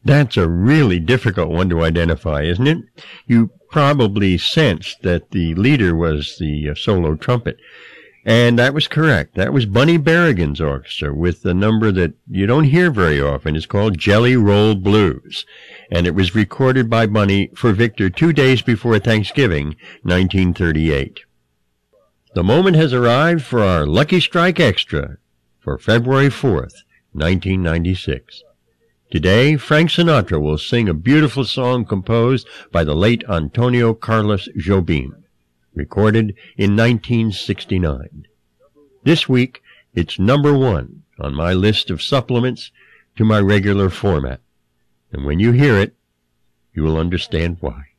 That's a really difficult one to identify, isn't it? You probably sensed that the leader was the solo trumpet. And that was correct. That was Bunny Berrigan's orchestra with the number that you don't hear very often. It's called Jelly Roll Blues. And it was recorded by Bunny for Victor 2 days before Thanksgiving, 1938. The moment has arrived for our Lucky Strike Extra for February 4th, 1996. Today, Frank Sinatra will sing a beautiful song composed by the late Antonio Carlos Jobim, recorded in 1969. This week, it's number 1 on my list of supplements to my regular format. And when you hear it, you will understand why.